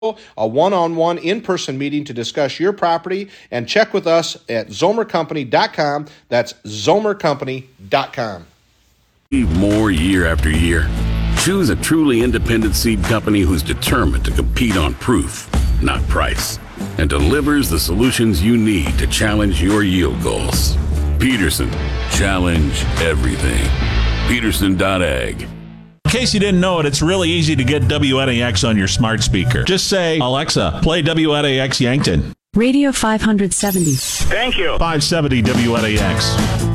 a one-on-one in-person meeting to discuss your property, and check with us at zomercompany.com. That's zomercompany.com. More year after year. Choose a truly independent seed company who's determined to compete on proof, not price, and delivers the solutions you need to challenge your yield goals. Peterson. Challenge everything. Peterson.ag. In case you didn't know it, it's really easy to get WNAX on your smart speaker. Just say, Alexa, play WNAX Yankton. Radio 570. Thank you. 570 WNAX.